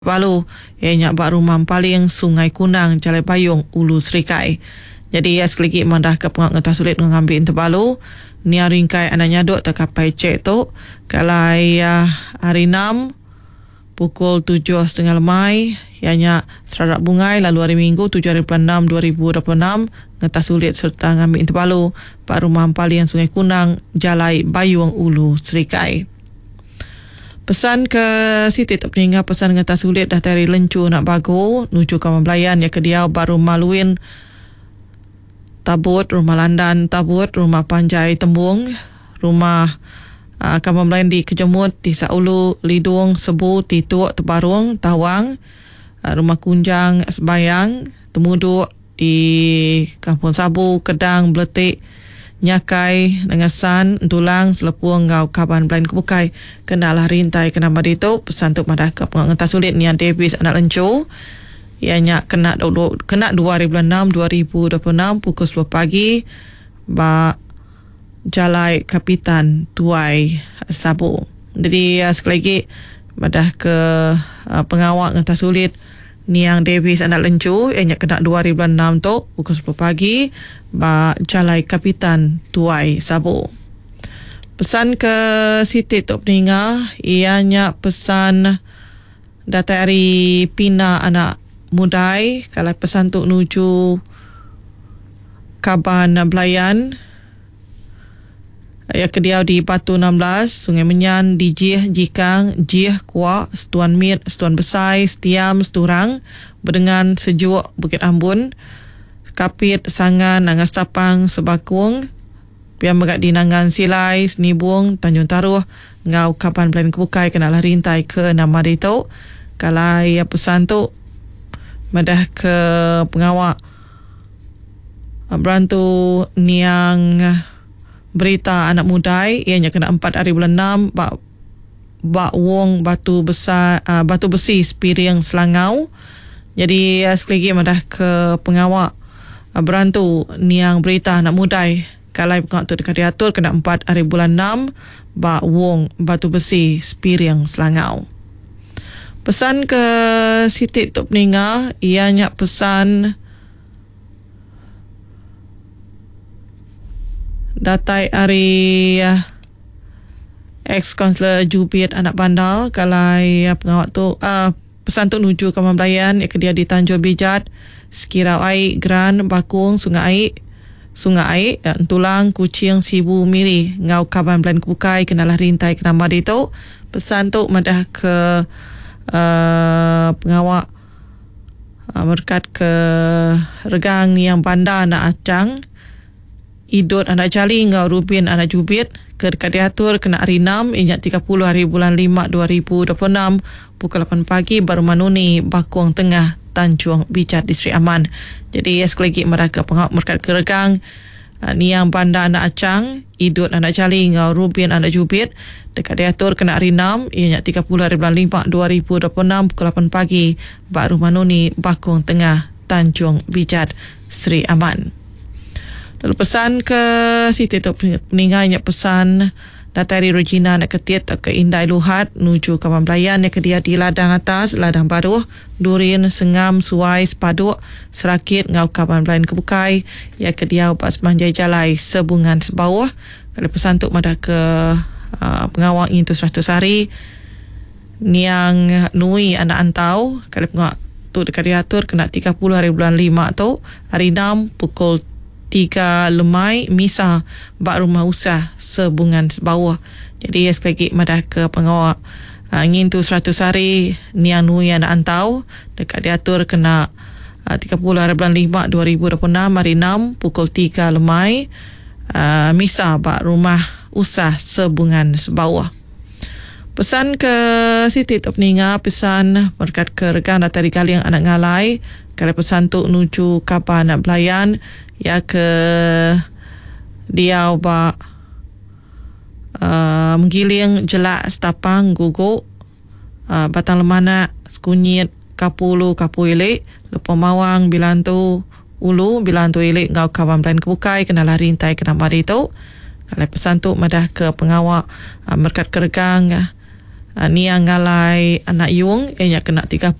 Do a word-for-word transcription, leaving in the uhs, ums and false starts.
Palu ianya bak rumah paling Sungai Kunang Jalan Bayung Ulu Serikai. Jadi ya sekali lagi mandah ke pengak ngata sulit mengambil interbalu ni ringkai anak nyaduk terkapai cek tu kalai uh, hari enam pukul tujuh setengah lemai ianya seradak bungai lalu hari Minggu tujuh hari bulan enam dua ribu dua puluh enam ngata sulit serta ngambil interbalu bak rumah paling Sungai Kunang Jalan Bayung Ulu Serikai. Pesan ke Siti tak peninggal pesan ngata sulit dah dari lencu nak bagu nuju Kampung Belayan ya ke dia baru maluin Tabut, rumah Landan Tabut, rumah Panjai Tembung, rumah uh, Kampung Belayan di Kejemut, di Saulu, Lidung, Sebu, Tituk, Tebarung, Tawang, uh, rumah Kunjang, Sebayang, Temuduk di Kampung Sabu, Kedang, Beletik, Nyakai, Nengasan, Tulang, Selepung, Ngau, Kaban, Belayan Kebukai, kenalah rintai kena madito, pesan untuk madah ke pengangkatan sulit Nian Davis anak lencu. Ianya kena kena dua hari bulan enam dua ribu dua puluh enam pukul sepuluh pagi ba Jalai Kapitan Tuai Sabu. Jadi uh, sekali lagi madah ke uh, pengawal ngata sulit Niang Davis anak lencu ianya kena dua hari bulan enam tu pukul sepuluh pagi ba Jalai Kapitan Tuai Sabu. Pesan ke Siti Tok Peninga ianya pesan datari Pina anak Mudai kalau pesan tu nuju Kaban Belayan ya kediau di Batu enam belas Sungai Menyan di Jih Jikang Jih Kuak Setuan Mir Setuan Besai Setiam Seturang Berdengan Sejuk Bukit Ambun Kapit Sangan Nangas Tapang Sebakung Pian Megat di Nangan Silai Senibung Tanjung Taruh Ngau Kaban Belayan Kebukai kenalah rintai ke nama itu kalau ya pesan tu madah ke pengawal berantu niang berita anak mudai ianya kena empat hari bulan enam bak bak wong batu besar uh, batu besi Spiring Selangau. Jadi uh, sekali lagi madah ke pengawal uh, berantu niang berita anak mudai kalau pengawal tu dekat diatur kena empat hari bulan enam bak wong batu besi Spiring Selangau. Pesan ke Siti Tok Peninga ianya pesan datai hari uh, ex-kaunselor Jubit anak bandar kalau uh, pengawal tu uh, pesan tu nuju Kampung Belayan ya ke dia di Tanjung Bijat Sekirau Aik Gran Bakung Sungai Aik Sungai Aik uh, Tulang Kucing Sibu Miri Ngau Kaban Belayan Kebukai kenalah rintai kenama itu pesan tu madah ke Uh, pengawal uh, berkat ke regang yang bandar anak acang Idut anak Jali Ngau Rubin anak Jubit ke dekat diatur kena hari enam injak tiga puluh hari bulan lima dua ribu dua puluh enam pukul lapan pagi baru Manuni Bakuang Tengah Tanjung Bijat Distrik Aman. Jadi sekali lagi mereka pengawal berkat ke regang uh, Niang bandar anak acang Idut anak Jali Ngau Rubin anak Jubit dekat diatur kena hari enam ianya tiga puluh hari bulan lima dua ribu dua puluh enam pukul lapan pagi baru Manuni Bakung Tengah Tanjung Bijat Sri Aman. Lalu pesan ke Siti Tok Peninga pesan datari Regina nak ketit ke Indai Luhat nuju Kampung Belayan yang kedia di Ladang Atas Ladang Baru Durin Sengam Suai Sepaduk Serakit Ngau Kampung Belayan Kebukai yang kedia Pak Semanjai Jalai Sebungan Sebawah. Kalau pesan tu madah ke Uh, pengawal itu seratus hari Niang Nui anak antau kalau pengawal tu dekat diatur kena tiga puluh hari bulan lima tu hari enam pukul tiga lemai misa bak rumah usah Sebungan Sebawah. Jadi sekali lagi madah ke pengawal uh, ingin tu seratus hari Niang Nui anak antau dekat diatur kena uh, tiga puluh hari bulan lima dua ribu dua puluh enam hari enam pukul tiga lemai uh, misa bak rumah usah Sebungan Sebawah. Pesan ke Siti Tok Peninga pesan berkat ke rekan datari Galing anak ngalai kalau pesan tu nuju Kapan anak Belayan ya ke dia ba uh, menggiling jelak Setapang Guguk uh, Batang Lemana Sekunyit Kapulu Kapuilik Lupa Mawang Bilantu Ulu Bilantu Ilik Ngau Kawan Belayan Kebukai kenalah rintai kenama itu. Kalau pesan tu madah ke pengawal uh, merkat keregang uh, Uh, ni yang ngalai anak yung, ianya kena tiga